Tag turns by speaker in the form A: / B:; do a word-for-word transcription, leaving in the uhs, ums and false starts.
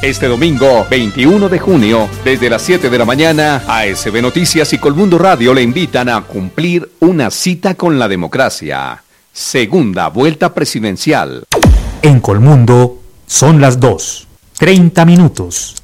A: Este domingo, veintiuno de junio, desde las siete de la mañana, A S B Noticias y Colmundo Radio le invitan a cumplir una cita con la democracia. Segunda vuelta presidencial.
B: En Colmundo son las dos, treinta minutos.